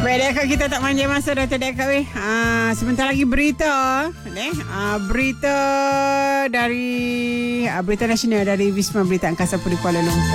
Baik, Dek, kita tak panjang masa dah Dek. Sebentar lagi berita. Berita dari Berita Nasional dari Wisma Berita Angkasa Puri Kuala Lumpur.